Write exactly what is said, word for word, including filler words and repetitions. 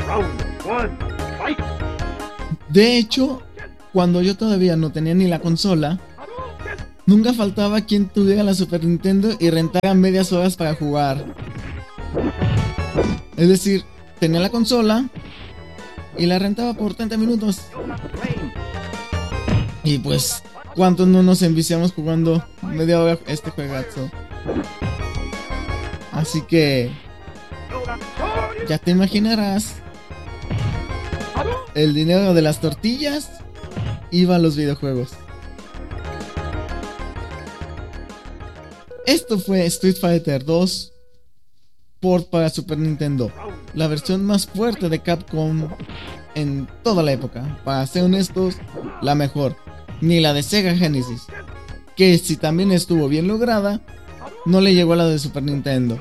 De hecho, cuando yo todavía no tenía ni la consola, nunca faltaba quien tuviera la Super Nintendo y rentara medias horas para jugar. Es decir, tenía la consola y la rentaba por treinta minutos. Y pues, ¿cuántos no nos enviciamos jugando media hora este juegazo? Así que ya te imaginarás, el dinero de las tortillas iba a los videojuegos. Esto fue Street Fighter dos port para Super Nintendo, la versión más fuerte de Capcom en toda la época. Para ser honestos, la mejor. Ni la de Sega Genesis, que si también estuvo bien lograda, no le llegó a la de Super Nintendo.